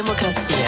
Democracia.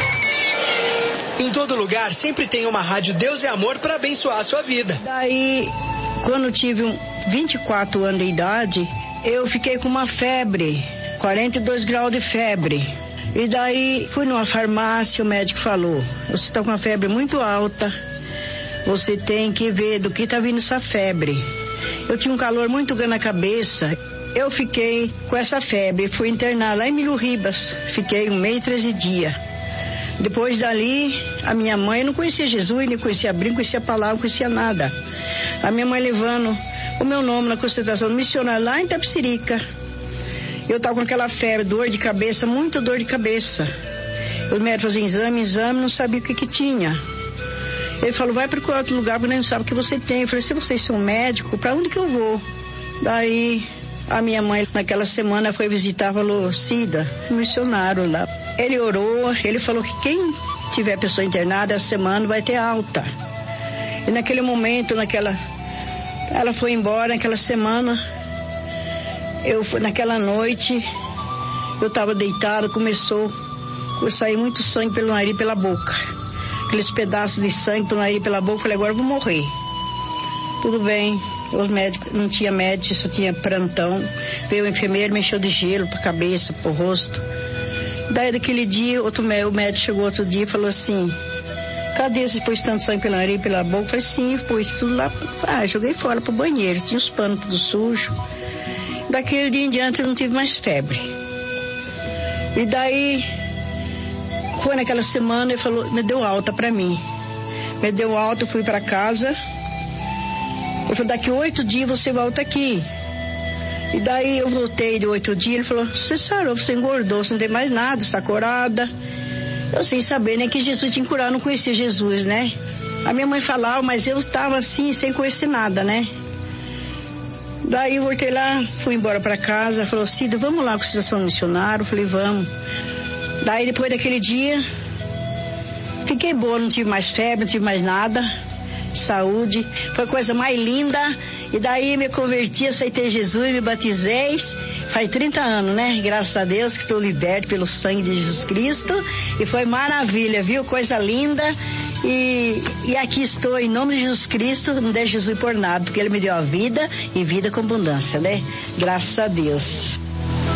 Em todo lugar sempre tem uma rádio Deus é Amor para abençoar a sua vida. Daí, quando eu tive 24 anos de idade, eu fiquei com uma febre, 42 graus de febre. E daí fui numa farmácia, o médico falou: você está com uma febre muito alta, você tem que ver do que está vindo essa febre. Eu tinha um calor muito grande na cabeça. Eu fiquei com essa febre, fui internar lá em Milho Ribas, fiquei 1 mês e 13 dias. Depois dali, a minha mãe não conhecia Jesus, nem conhecia a Bíblia, não conhecia a palavra, não conhecia nada. A minha mãe levando o meu nome na concentração missionária lá em Itapecerica. Eu estava com aquela febre, dor de cabeça, muita dor de cabeça. Os médicos faziam exame, não sabia o que tinha. Ele falou: vai procurar outro lugar, porque não sabe o que você tem. Eu falei: se vocês são médicos, para onde que eu vou? Daí, a minha mãe, naquela semana, foi visitar, falou: Cida, um missionário lá. Ele orou, ele falou que quem tiver pessoa internada essa semana vai ter alta. E naquele momento, ela foi embora naquela semana. Naquela noite, eu estava deitada, começou a sair muito sangue pelo nariz e pela boca. Aqueles pedaços de sangue pelo nariz e pela boca. Eu falei: agora eu vou morrer. Tudo bem. Os médicos, não tinha médico, só tinha plantão. Veio o enfermeiro, mexeu de gelo pra cabeça, pro rosto. Daí daquele dia, o médico chegou outro dia e falou assim: cadê você pôs tanto sangue pelo nariz e pela boca? Eu falei: sim, pôs tudo lá. Joguei fora pro banheiro, tinha os panos tudo sujos. Daquele dia em diante eu não tive mais febre. E daí, foi naquela semana, ele falou, me deu alta pra mim. Me deu alta, eu fui pra casa. Ele falou: daqui 8 dias você volta aqui. E daí eu voltei de 8 dias, ele falou: você sarou, você engordou, você não tem mais nada, está curada. Eu sem saber, né, que Jesus tinha curado, não conhecia Jesus, né? A minha mãe falava, mas eu estava assim, sem conhecer nada, né? Daí eu voltei lá, fui embora pra casa, falou: Cida, vamos lá com a Associação Missionária? Eu falei: vamos. Daí depois daquele dia, fiquei boa, não tive mais febre, não tive mais nada. Saúde, foi a coisa mais linda. E daí me converti, aceitei Jesus, me batizei. Faz 30 anos, né? Graças a Deus que estou liberto pelo sangue de Jesus Cristo. E foi maravilha, viu? Coisa linda. E aqui estou em nome de Jesus Cristo. Não deixe Jesus por nada, porque Ele me deu a vida e vida com abundância, né? Graças a Deus.